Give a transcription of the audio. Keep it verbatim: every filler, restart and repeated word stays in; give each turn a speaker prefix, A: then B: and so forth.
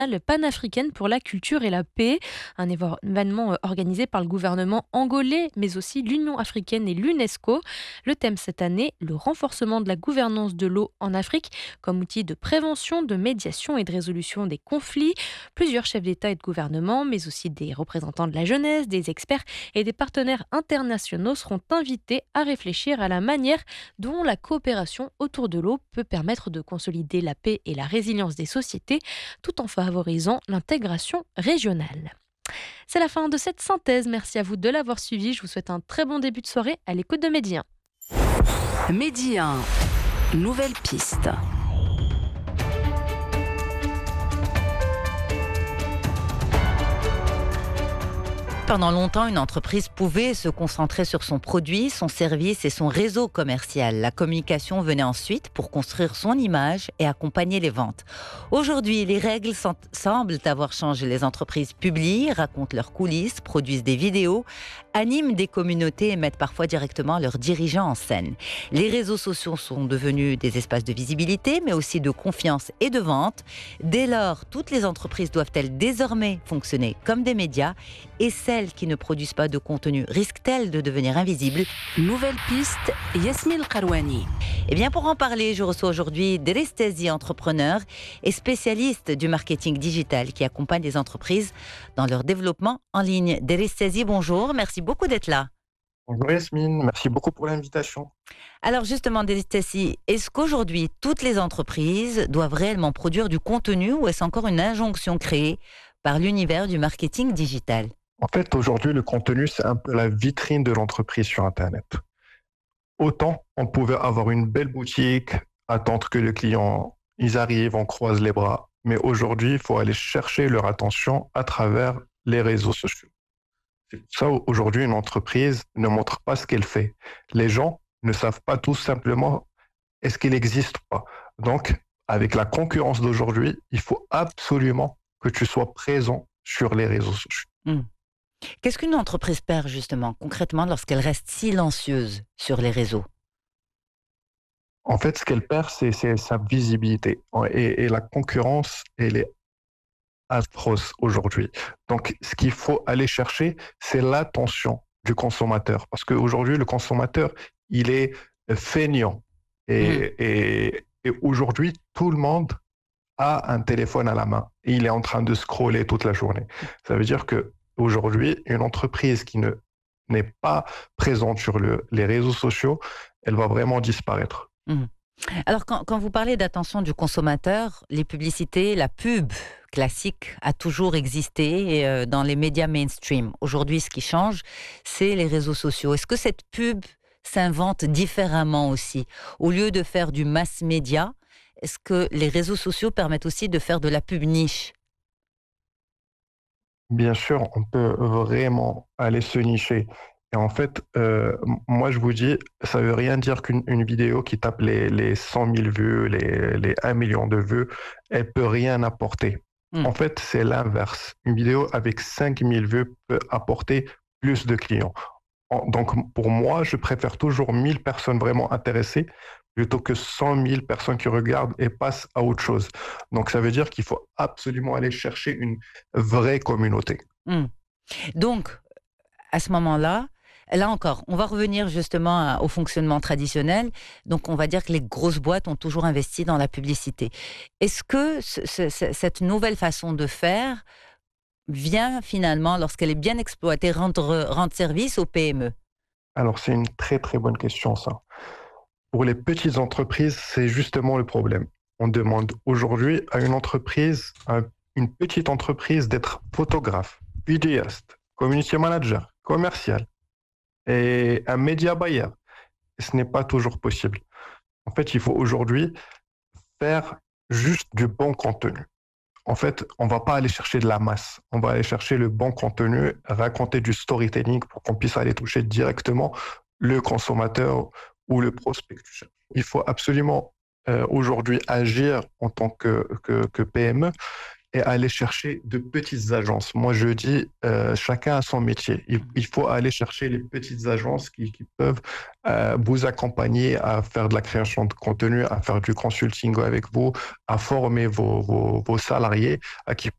A: panafricaine pour la culture et la paix, un événement euh, organisé par le gouvernement angolais, mais aussi l'Union africaine et l'UNESCO. Le thème cette année, le renforcement de la gouvernance de l'eau en Afrique comme outil de prévention, de médiation et de résolution des conflits. Plusieurs chefs d'État et de gouvernement, mais aussi des représentants de la jeunesse, des experts et des partenaires internationaux seront invités à réfléchir à la manière dont la coopération autour de l'eau peut permettre de consolider la paix et la résilience des sociétés tout en favorisant l'intégration régionale. C'est la fin de cette synthèse. Merci à vous de l'avoir suivi. Je vous souhaite un très bon début de soirée à l'écoute de Medi un.
B: Medi un, nouvelle piste. Pendant longtemps, une entreprise pouvait se concentrer sur son produit, son service et son réseau commercial. La communication venait ensuite pour construire son image et accompagner les ventes. Aujourd'hui, les règles semblent avoir changé. Les entreprises publient, racontent leurs coulisses, produisent des vidéos, animent des communautés et mettent parfois directement leurs dirigeants en scène. Les réseaux sociaux sont devenus des espaces de visibilité, mais aussi de confiance et de vente. Dès lors, toutes les entreprises doivent-elles désormais fonctionner comme des médias, et celles qui ne produisent pas de contenu risquent-elles de devenir invisibles? Nouvelle piste, Yasmine Karouani. Eh bien, pour en parler, je reçois aujourd'hui Driss Tazi, entrepreneur et spécialiste du marketing digital qui accompagne les entreprises dans leur développement en ligne. Driss Tazi, bonjour, merci beaucoup d'être là.
C: Bonjour Yasmine, merci beaucoup pour l'invitation.
B: Alors justement, Driss Tazi, est-ce qu'aujourd'hui toutes les entreprises doivent réellement produire du contenu ou est-ce encore une injonction créée par l'univers du marketing digital?
C: En fait, aujourd'hui, le contenu, c'est un peu la vitrine de l'entreprise sur Internet. Autant on pouvait avoir une belle boutique, attendre que les clients ils arrivent, on croise les bras. Mais aujourd'hui, il faut aller chercher leur attention à travers les réseaux sociaux. C'est pour ça aujourd'hui, une entreprise ne montre pas ce qu'elle fait. Les gens ne savent pas tout simplement est-ce qu'elle existe ou pas. Donc, avec la concurrence d'aujourd'hui, il faut absolument que tu sois présent sur les réseaux sociaux.
B: Mmh. Qu'est-ce qu'une entreprise perd justement, concrètement, lorsqu'elle reste silencieuse sur les réseaux?
C: En fait, ce qu'elle perd, c'est, c'est sa visibilité. Et, et la concurrence, elle est atroce aujourd'hui. Donc, ce qu'il faut aller chercher, c'est l'attention du consommateur. Parce qu'aujourd'hui, le consommateur, il est feignant. Et, mmh. et, et aujourd'hui, tout le monde a un téléphone à la main. Et il est en train de scroller toute la journée. Ça veut dire que aujourd'hui, une entreprise qui ne, n'est pas présente sur le, les réseaux sociaux, elle va vraiment disparaître.
B: Mmh. Alors, quand, quand vous parlez d'attention du consommateur, les publicités, la pub classique a toujours existé euh, dans les médias mainstream. Aujourd'hui, ce qui change, c'est les réseaux sociaux. Est-ce que cette pub s'invente différemment aussi? Au lieu de faire du mass média, est-ce que les réseaux sociaux permettent aussi de faire de la pub niche?
C: Bien sûr, on peut vraiment aller se nicher. Et en fait, euh, moi, je vous dis, ça veut rien dire qu'une une vidéo qui tape les, les cent mille vues, les, les un million de vues, elle peut rien apporter. Mmh. En fait, c'est l'inverse. Une vidéo avec cinq mille vues peut apporter plus de clients. En, donc, pour moi, je préfère toujours mille personnes vraiment intéressées plutôt que cent mille personnes qui regardent et passent à autre chose. Donc, ça veut dire qu'il faut absolument aller chercher une vraie communauté.
B: Mmh. Donc, à ce moment-là, là encore, on va revenir justement à, au fonctionnement traditionnel. Donc, on va dire que les grosses boîtes ont toujours investi dans la publicité. Est-ce que ce, ce, cette nouvelle façon de faire vient finalement, lorsqu'elle est bien exploitée, rendre, rendre service aux P M E?
C: Alors, c'est une très, très bonne question, ça. Pour les petites entreprises, c'est justement le problème. On demande aujourd'hui à une entreprise, à une petite entreprise, d'être photographe, vidéaste, community manager, commercial et un média buyer. Et ce n'est pas toujours possible. En fait, il faut aujourd'hui faire juste du bon contenu. En fait, on ne va pas aller chercher de la masse. On va aller chercher le bon contenu, raconter du storytelling pour qu'on puisse aller toucher directement le consommateur ou le prospect que tu cherches. Il faut absolument euh, aujourd'hui agir en tant que, que, que P M E et aller chercher de petites agences. Moi, je dis, euh, chacun a son métier. Il, il faut aller chercher les petites agences qui, qui peuvent euh, vous accompagner à faire de la création de contenu, à faire du consulting avec vous, à former vos, vos, vos salariés, à qui